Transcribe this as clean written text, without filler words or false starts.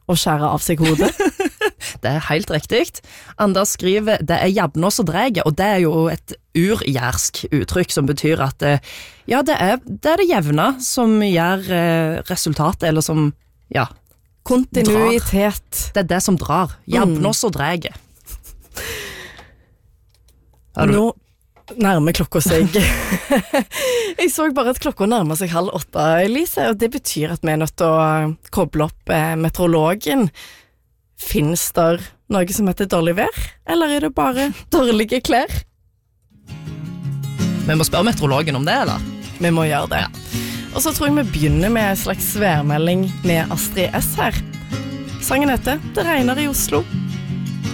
å skjære av seg hodet. Det helt riktig. Anders skriver, det jabnås og drege, og det jo et urjærsk uttrykk som betyr at ja, det det jevne som gjør resultatet, eller som, ja, Kontinuitet. drar. Det som drar. Jabnås og drege. Nå nærmer klokka seg. Jeg så bare at klokka nærmer seg 7:30, Elise, og det betyr at vi nødt til å koble opp meteorologen. Finnes der noe som heter dårlig vær, eller det bare dårlige klær? Vi må spørre meteorologen om det, eller? Vi må gjøre det. Og så tror jeg vi begynner med en slags værmelding med Astrid S her. Sangen heter «Det regner i Oslo».